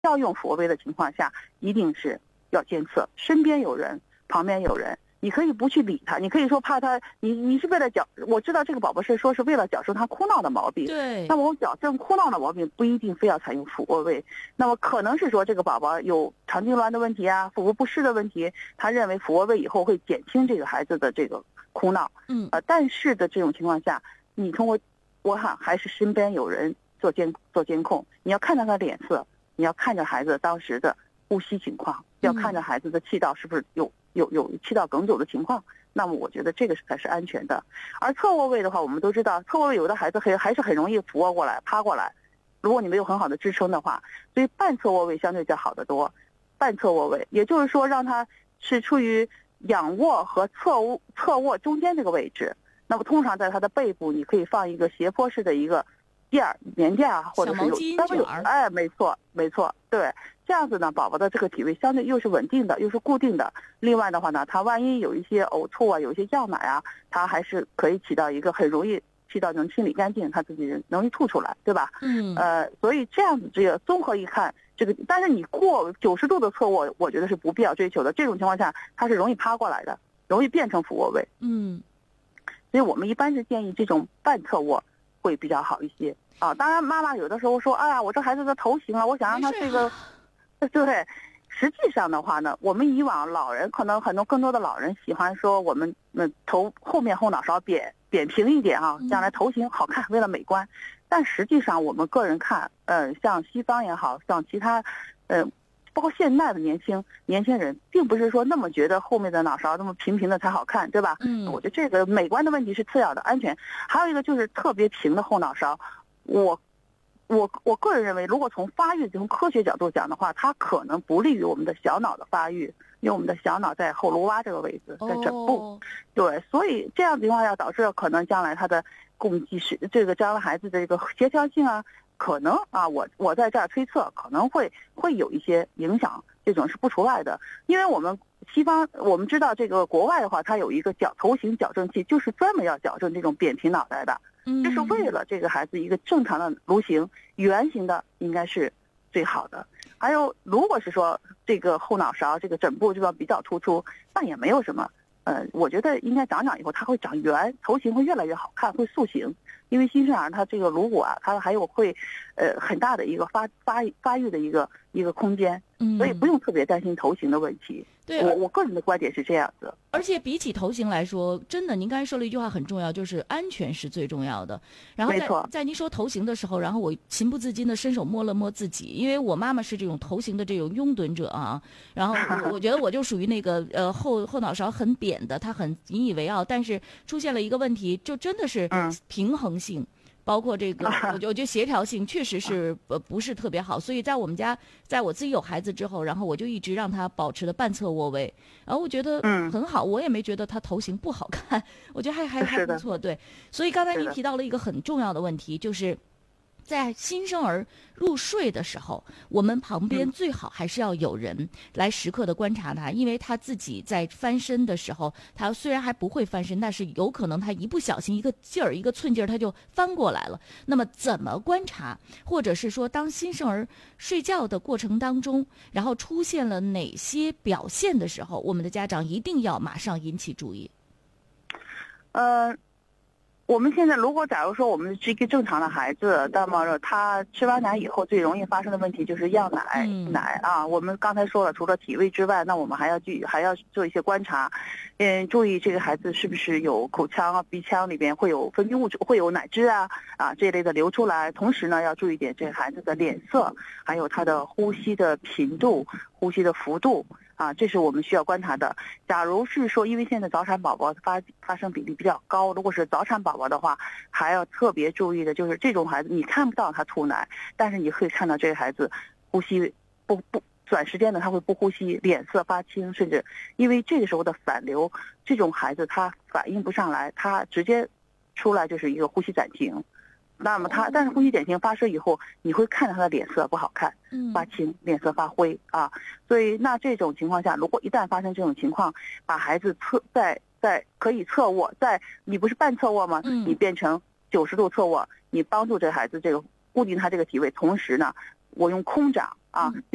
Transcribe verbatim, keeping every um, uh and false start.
要用俯卧位的情况下，一定是要监测，身边有人，旁边有人。你可以不去理他，你可以说怕他，你你是为了矫，我知道这个宝宝是说是为了矫正他哭闹的毛病， 对。 那么我矫正哭闹的毛病不一定非要采用俯卧位，那么可能是说这个宝宝有肠痉挛的问题啊，腹部不适的问题，他认为俯卧位以后会减轻这个孩子的这个哭闹， 嗯， 呃，但是的这种情况下，你通过，我喊还是身边有人做监做监控，你要看到他脸色，你要看着孩子当时的呼吸情况，要看着孩子的气道是不是有。有有气道梗阻的情况，那么我觉得这个才是安全的。而侧卧位的话，我们都知道，侧卧位有的孩子还还是很容易俯卧过来、趴过来，如果你没有很好的支撑的话，所以半侧卧位相对较好得多。半侧卧位，也就是说让他是处于仰卧和侧卧侧卧中间这个位置。那么通常在他的背部，你可以放一个斜坡式的一个垫儿、棉垫啊，或者是有稍微有哎，没错没错，对。这样子呢，宝宝的这个体位相对又是稳定的，又是固定的。另外的话呢，他万一有一些呕吐啊，有一些药奶啊，他还是可以起到一个很容易气道能清理干净，他自己容易吐出来，对吧？ 嗯。 呃，所以这样子这个综合一看，这个但是你过九十度的侧卧，我觉得是不必要追求的。这种情况下，它是容易趴过来的，容易变成俯卧位。 嗯。 所以我们一般是建议这种半侧卧会比较好一些啊。当然，妈妈有的时候说，哎呀，我这孩子的头型啊，我想让他这个。对，实际上的话呢，我们以往老人可能很多更多的老人喜欢说我们呃头后面后脑勺扁扁平一点啊，将来头型好看，为了美观。但实际上我们个人看，呃，像西方也好像其他，呃，包括现在的年轻年轻人，并不是说那么觉得后面的脑勺那么平平的才好看，对吧？ 嗯， 我觉得这个美观的问题是次要的，安全。还有一个就是特别平的后脑勺，我。我我个人认为，如果从发育从科学角度讲的话，它可能不利于我们的小脑的发育，因为我们的小脑在后颅洼这个位置，在枕部， 哦、 对，所以这样的情况下导致可能将来他的共济是这个将来孩子的这个协调性啊，可能啊，我我在这儿推测可能会会有一些影响，这种是不除外的，因为我们西方我们知道这个国外的话，它有一个矫头型矫正器，就是专门要矫正这种扁平脑袋的。这是为了这个孩子一个正常的颅形，圆形的应该是最好的。还有，如果是说这个后脑勺这个枕部这个比较突出，那也没有什么。呃，我觉得应该长长以后，它会长圆，头型会越来越好看，会塑形。因为新生儿他这个颅骨啊，它还有会，呃，很大的一个发发发育的一个一个空间，所以不用特别担心头型的问题。 对， 我我个人的观点是这样子。 而且比起头型来说，真的，您刚才说了一句话很重要，就是安全是最重要的。然后在在您说头型的时候，然后我情不自禁的伸手摸了摸自己，因为我妈妈是这种头型的这种拥趸者啊。然后我我觉得我就属于那个呃后后脑勺很扁的，她很引以为傲，但是出现了一个问题，就真的是平衡性。包括这个，我觉得协调性确实是呃不是特别好，所以在我们家，在我自己有孩子之后，然后我就一直让他保持了半侧卧位，然后我觉得很好，我也没觉得他头型不好看，我觉得还还还不错，对。所以刚才您提到了一个很重要的问题，就是在新生儿入睡的时候，我们旁边最好还是要有人来时刻的观察他，因为他自己在翻身的时候，他虽然还不会翻身，但是有可能他一不小心一个劲儿一个寸劲儿他就翻过来了。那么怎么观察，或者是说当新生儿睡觉的过程当中，然后出现了哪些表现的时候，我们的家长一定要马上引起注意。 呃我们现在如果假如说我们是一个正常的孩子，那么他吃完奶以后最容易发生的问题就是要奶、嗯、奶啊。我们刚才说了，除了体位之外，那我们还要去还要做一些观察，嗯，注意这个孩子是不是有口腔啊、鼻腔里边会有分泌物质，会有奶汁啊啊这一类的流出来。同时呢，要注意点这个孩子的脸色，还有他的呼吸的频度、呼吸的幅度。啊，这是我们需要观察的。假如是说，因为现在早产宝宝发发生比例比较高，如果是早产宝宝的话，还要特别注意的就是这种孩子，你看不到他吐奶，但是你可以看到这个孩子呼吸不不短时间的他会不呼吸，脸色发青，甚至因为这个时候的反流，这种孩子他反应不上来，他直接出来就是一个呼吸暂停。那么他，但是呼吸暂停发生以后，你会看到他的脸色不好看，发青，脸色发灰啊。所以那这种情况下，如果一旦发生这种情况，把孩子侧在在可以侧卧，在你不是半侧卧吗？你变成九十度侧卧，你帮助这孩子这个固定他这个体位，同时呢，我用空掌啊。